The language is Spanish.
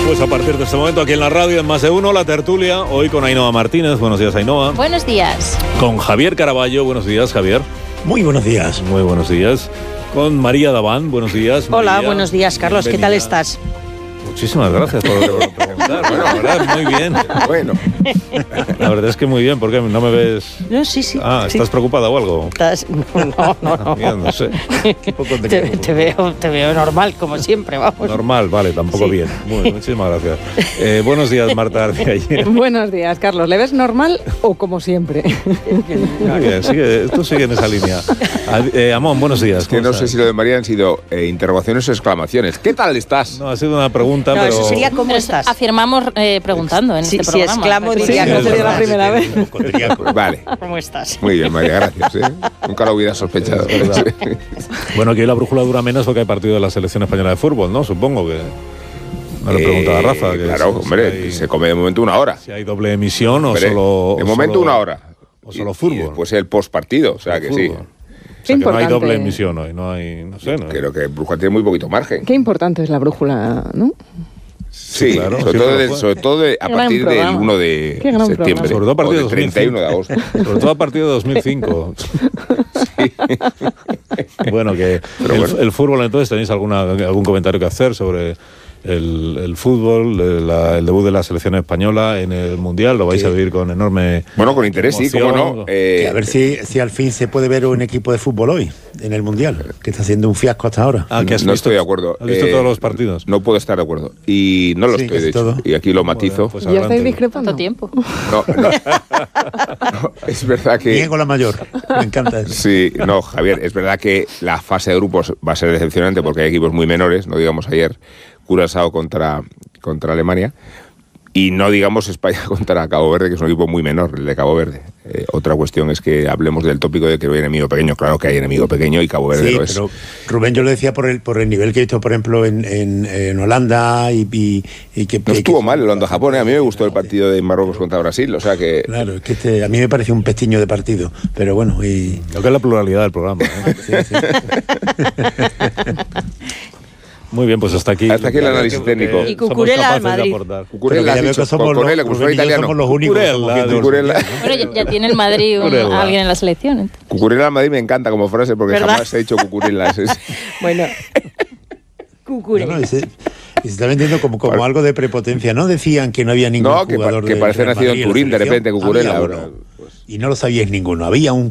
Pues a partir de este momento aquí en la radio, en Más de Uno, la tertulia, hoy con Ainhoa Martínez. Buenos días, Ainhoa. Buenos días. Con Javier Caraballo. Buenos días, Javier. Muy buenos días. Muy buenos días. Con María Daván. Buenos días, María. Hola, buenos días, Carlos. Bienvenida. ¿Qué tal estás? Muchísimas gracias por preguntar. Bueno, la verdad, muy bien. Bueno, La verdad es que muy bien, porque no me ves... No, sí. Ah, ¿estás preocupada o algo? No. Mira, no sé. Te veo normal, como siempre, vamos. Normal, vale, tampoco Sí. bien. Bueno, muchísimas gracias. Buenos días, Marta Arce. Buenos días, Carlos. ¿Le ves normal o como siempre? Tú sigue en esa línea. Amón, buenos días. que ¿Cómo no sé estás? si lo de María han sido interrogaciones o exclamaciones. ¿Qué tal estás? No, ha sido una pregunta, No, pero... eso sería ¿cómo estás? Afirmamos preguntando en Sí, este sí, programa. exclamo, Sí, diría no que sería la estás. primera vez. Vale, ¿Cómo estás? muy bien, María, gracias. Nunca lo hubiera sospechado. Es verdad. Bueno, que hoy la brújula dura menos porque hay partido de la selección española de fútbol, ¿no? Supongo que... Me lo preguntaba Rafa. Que Claro, si hombre, hay- se come de momento una hora. Si hay doble emisión o Hombre, solo... de o momento solo- una hora. O solo Y fútbol. después el postpartido, o sea que sí. Fútbol. O Qué sea, que no hay importante. doble emisión hoy, no hay... No sé, ¿no? Creo que Bruja tiene muy poquito margen. Qué importante es la brújula, ¿no? Sí, claro, sobre, siempre todo lo de- fue. sobre todo de- a Qué gran partir del programa. 1 de Qué gran septiembre. programa. Sobre todo a partir o de del 31 de 2005. agosto. Sobre todo a partir de 2005. Bueno, que bueno. el fútbol, entonces, ¿tenéis algún comentario que hacer sobre el fútbol, el debut de la selección española en el Mundial? Lo vais a vivir con enorme... Bueno, con interés, sí, cómo emoción. no. Que a ver si al fin se puede ver un equipo de fútbol hoy, en el Mundial, que está haciendo un fiasco hasta ahora. Ah, que has No visto- estoy de acuerdo. ¿Has visto todos los partidos? No puedo estar de acuerdo. Y no lo Sí, estoy, de casi hecho. todo. Y aquí lo matizo. Pues ¿Ya adelante. estáis discrepando? ¿Cuánto tiempo? No, es verdad que... Bien con la mayor, me encanta eso. Sí, no, Javier, es verdad que la fase de grupos va a ser decepcionante porque hay equipos muy menores, no digamos ayer Curazao contra Alemania, y no digamos España contra Cabo Verde, que es un equipo muy menor, el de Cabo Verde. Otra cuestión es que hablemos del tópico de que no hay enemigo pequeño. Claro que hay enemigo pequeño y Cabo Verde Sí, lo es. pero Rubén, yo lo decía por el nivel que he visto, por ejemplo, en Holanda y que... No estuvo mal el Holanda-Japón, A mí me gustó el partido de Marruecos contra Brasil, o sea que... Claro, es que a mí me pareció un pestiño de partido, pero bueno, y... Creo que es la pluralidad del programa. ¿eh? Sí. Muy bien, pues hasta aquí. Hasta aquí el análisis técnico. Y somos Cucurella al capaces de Madrid. aportar. Cucurella, Pero has que ya veo dicho, que somos Cucurella, los, como si fuera Rubén y yo italiano. somos los únicos que estamos viendo Cucurella. Bueno, ya tiene el Madrid Cucurella. alguien en la selección. entonces. Cucurella al Madrid me encanta como frase porque ¿Verdad? jamás he dicho Cucurella. Bueno, No, Cucurella. y se está vendiendo como algo de prepotencia. No decían que no había ningún No, que jugador que del parece Real nacido en Madrid Turín de la selección. repente, Cucurella. Había Bueno, uno. Y no lo sabíais ninguno. Había un